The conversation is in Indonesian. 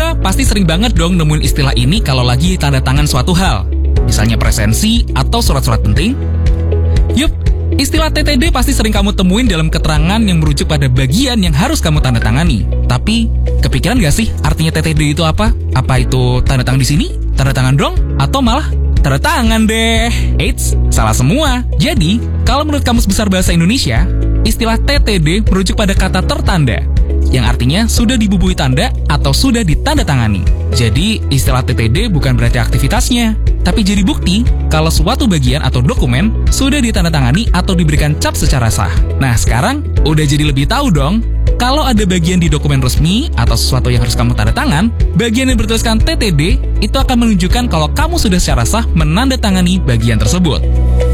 semua pasti sering banget dong nemuin istilah ini kalau lagi tanda tangan suatu hal. Misalnya presensi atau surat-surat penting. Yup, istilah TTD pasti sering kamu temuin dalam keterangan yang merujuk pada bagian yang harus kamu tanda tangani. Tapi, kepikiran gak sih artinya TTD itu apa? Apa itu tanda tangan di sini? Tanda tangan dong? Atau malah tanda tangan deh? Eits, salah semua. Jadi, kalau menurut Kamus Besar Bahasa Indonesia, istilah TTD merujuk pada kata tertanda, yang artinya sudah dibubui tanda atau sudah ditandatangani. Jadi, istilah TTD bukan berarti aktivitasnya, tapi jadi bukti kalau suatu bagian atau dokumen sudah ditandatangani atau diberikan cap secara sah. Nah, sekarang udah jadi lebih tahu dong. Kalau ada bagian di dokumen resmi atau sesuatu yang harus kamu tanda tangan, bagian yang bertuliskan TTD itu akan menunjukkan kalau kamu sudah secara sah menandatangani bagian tersebut.